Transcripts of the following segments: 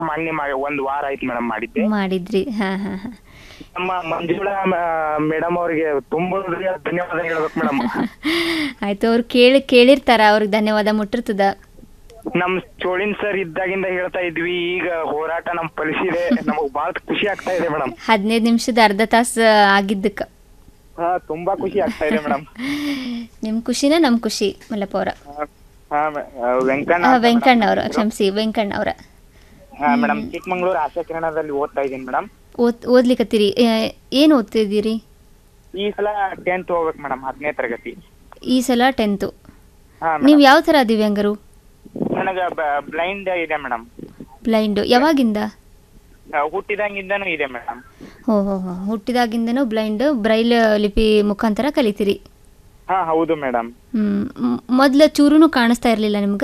ಮೊನ್ನೆ ಒಂದ್ ವಾರ ಆಯ್ತು ಮೇಡಮ್ ಮಾಡಿದ್ದೆ. ಮಾಡಿದ್ರಿ. ಹಾ ಹಾ ಹಾ. ನಮ್ಮ ಮಂಜುಳಾ ಮೇಡಮ್ ಅವರಿಗೆ ತುಂಬಾ ಧನ್ಯವಾದ ಹೇಳ್ಬೇಕು ಮೇಡಮ್. ಆಯ್ತು, ಅವ್ರು ಕೇಳಿರ್ತಾರ, ಅವ್ರಿಗೆ ಧನ್ಯವಾದ ಮುಟ್ಟಿರ್ತದ. ನಮ್ ಚೋಳಿನ್ ಸರ್ ಇದ್ದಾಗಿಂದ ಹೇಳ್ತಾ ಇದ್ವಿ, ಈಗ ಹೋರಾಟ ನಮ್ ಫಲಿಸಿದೆ, ನಮಗ್ ಬಾಳ ಖುಷಿ ಆಗ್ತಾ ಇದೆ ಮೇಡಮ್. 15 ನಿಮಿಷದ ಅರ್ಧ ತಾಸು ಆಗಿದ್ದಕ್ಕ. ಹಾ, ತುಂಬಾ ಖುಷಿ ಆಗ್ತಾ ಇದೆ ಮೇಡಮ್. ನಿಮ್ ಖುಷಿನ ನಮ್ ಖುಷಿ ಮಲ್ಲಪ್ಪ ಅವರ. ವೆಂಕಣ್ಣ ಅವರ, ಕ್ಷಮಿಸಿ, ವೆಂಕಣ್ಣ ಅವರ. ಹಾ ಮೇಡಮ್, ಚಿಕ್ಕಮಂಗ್ಳೂರ್ ಆಶಾ ಕಿರಣದಲ್ಲಿ ಓದ್ತಾ ಇದ್ದೀನಿ ಮೇಡಮ್. ಓದ್ಲಿಕತ್ತೀರಿ? ಏನು ಓದ್ತಿದ್ದೀರಿ? ಈ ಸಲ 10th ಹೋಗ್ಬೇಕು ಮೇಡಮ್, 10ನೇ ತರಗತಿ. ಈ ಸಲ 10th. ಹಾ ನೀವು ಯಾವ ಥರ ದಿವ್ಯಾಂಗರು? ನನಗ ಬ್ಲೈಂಡ್ ಇದೆ ಮೇಡಮ್. ಬ್ಲೈಂಡ್ ಯಾವಾಗಿಂದ? ಹುಟ್ಟಿದಂಗಿಂದನೂ ಇದೆ ಮೇಡಮ್. ಹೋ ಹೋ ಹೋ, ಹುಟ್ಟಿದಾಗಿಂದನೂ ಬ್ಲೈಂಡ್. ಬ್ರೈಲ್ ಲಿಪಿ ಮುಖಾಂತರ ಕಲಿತೀರಿ? ಹಾ ಹೌದು ಮೇಡಮ್. ಮೊದ್ಲು ಚೂರುನು ಕಾಣಿಸ್ತಾ ಇರ್ಲಿಲ್ಲ ನಿಮ್ಗ?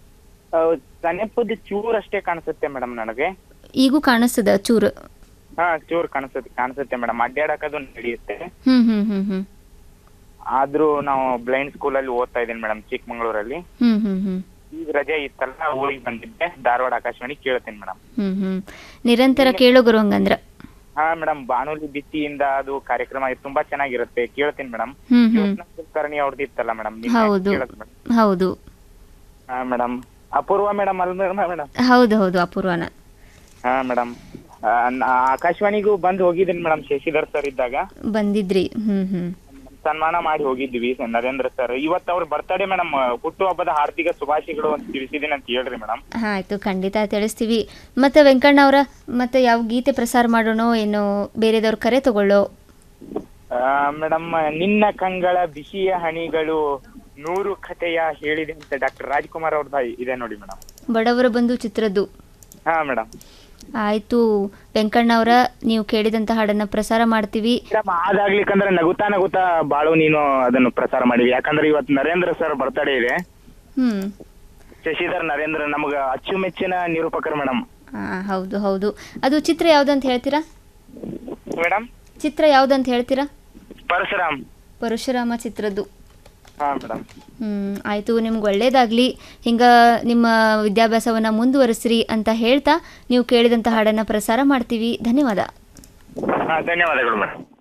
ಸನೆಪದ ಚೂರ್ ಅಷ್ಟೇ ಕಾಣಿಸುತ್ತೆ ಮೇಡಮ್ ನನಗೆ. ಈಗೂ ಕಾಣಿಸ್ತದ ಚೂರು? ಹಾ, ಚೂರ್ ಕಾಣಿಸುತ್ತೆ ಮೇಡಮ್. ಅಡ್ಡಾಡಕದು ನಡೆಯುತ್ತೆ. ಹ್ಮ್ ಹ್ಮ್ ಹ್ಮ್ ಹ್ಮ್. ಆದ್ರೂ ನಾವು ಬ್ಲೈಂಡ್ ಸ್ಕೂಲಲ್ಲಿ ಓದ್ತಾ ಇದ್ದೀನಿ ಮೇಡಮ್, ಚಿಕ್ಕಮಂಗ್ಳೂರಲ್ಲಿ. ಹ್ಮ್ ಹ್ಮ್ ಹ್ಮ್. ಈಗ ರಜೆ ಇತ್ತಲ್ಲ, ಊರಿಗೆ ಬಂದಿದ್ದೆ. ಧಾರವಾಡ ಆಕಾಶವಾಣಿ ಕೇಳ್ತೀನಿ ಮೇಡಮ್. ಹ್ಮ್ ಹ್ಮ್. ನಿರಂತರ ಕೇಳೋಗರು ಹಂಗಂದ್ರ? ಹಾ ಮೇಡಮ್, ಬಾನುಲಿ ಬಿತ್ತಿಯಿಂದ ಅದು ಕಾರ್ಯಕ್ರಮ ತುಂಬಾ ಚೆನ್ನಾಗಿರುತ್ತೆ, ಕೇಳ್ತೀನಿ ಮೇಡಮ್. ಹ್ಮ್ ಹ್ಮ್. ಕುಲಕರ್ಣಿ ಅವ್ರದ್ದು ಇತ್ತಲ್ಲ ಮೇಡಮ್. ಹೌದು ಹೌದು. ಹಾ ಮೇಡಮ್, ಅಪೂರ್ವ ಮೇಡಮ್ ಅಲ್ಲ ಮೇಡಮ್? ಹೌದು ಹೌದು, ಅಪೂರ್ವನ. ಹಾ ಮೇಡಮ್, ಆಕಾಶವಾಣಿಗೂ ಬಂದು ಹೋಗಿದ್ದೀನಿ ಮೇಡಮ್, ಶಶಿಧರ್ ಸರ್ ಇದ್ದಾಗ ಬಂದಿದ್ರಿ. ಹ್ಮ್ ಹ್ಮ್. ಸನ್ಮಾನ ಮಾಡಿ ಹೋಗಿದ್ವಿ ನರೇಂದ್ರ ಸರ್. ಇವತ್ತು ಅವ್ರ ಬರ್ತಡೇ ಮೇಡಮ್, ಹುಟ್ಟುಹಬ್ಬದ ಹಾರ್ದಿಕ ಶುಭಾಶಯಗಳು ಅಂತ ತಿಳಿಸಿದೀನಿ ಅಂತ ಹೇಳ್ರಿ ಮೇಡಮ್. ಆಯ್ತು, ಖಂಡಿತ ತಿಳಿಸ್ತೀವಿ. ಮತ್ತೆ ವೆಂಕಣ್ಣ ಅವರ, ಮತ್ತೆ ಯಾವ ಗೀತೆ ಪ್ರಸಾರ ಮಾಡೋಣ, ಏನು ಬೇರೆದವ್ರ ಕರೆ ತಗೊಳ್ಳೋ? ಮೇಡಮ್, ನಿನ್ನ ಕಂಗಳ ಬಿಸಿಯ ಹನಿಗಳು 100 ಕಥೆಯ ಹೇಳಿದೆ ಅಂತ ಡಾಕ್ಟರ್ ರಾಜ್ಕುಮಾರ್ ಅವ್ರದ್ದು ಇದೆ ನೋಡಿ ಮೇಡಮ್. ಬಡವರ ಬಂಧು ಚಿತ್ರದ್ದು? ಹಾ ಮೇಡಮ್. ಆಯ್ತು ವೆಂಕಣ್ಣ ಅವರ, ನೀವು ಕೇಳಿದಂತ ಹಾಡನ್ನ ಪ್ರಸಾರ ಮಾಡ್ತೀವಿ. ಅದಾಗ್ಲಿಕ್ಕಂದ್ರೆ ನಗುತ್ತಾ ನಗುತ್ತಾ ಬಾಳು ನೀನು ಅದನ್ನು ಪ್ರಸಾರ ಮಾಡಿವಿ. ಯಾಕಂದ್ರೆ ಇವತ್ತು ನರೇಂದ್ರ ಸರ್ ಬರ್ತಡೇ ಇದೆ. ಶಶಿಧರ್ ನರೇಂದ್ರ ನಮಗ ಅಚ್ಚುಮೆಚ್ಚಿನ ನಿರೂಪಕರು ಮೇಡಮ್. ಹೌದು ಹೌದು. ಅದು ಚಿತ್ರ ಯಾವ್ದಂತ ಹೇಳ್ತೀರಾ ಮೇಡಮ್? ಚಿತ್ರ ಯಾವ್ದಂತ ಹೇಳ್ತೀರಾ? ಪರಶುರಾಮ ಚಿತ್ರದ್ದು. ಹಾ ಮೇಡಮ್. ಆಯ್ತು, ನಿಮ್ಗೆ ಒಳ್ಳೇದಾಗ್ಲಿ. ಹಿಂಗ ನಿಮ್ಮ ವಿದ್ಯಾಭ್ಯಾಸವನ್ನ ಮುಂದುವರಿಸ್ರಿ ಅಂತ ಹೇಳ್ತಾ ನೀವು ಕೇಳಿದಂತ ಹಾಡನ್ನ ಪ್ರಸಾರ ಮಾಡ್ತೀವಿ. ಧನ್ಯವಾದ. ಧನ್ಯವಾದಗಳು ಮೇಡಮ್.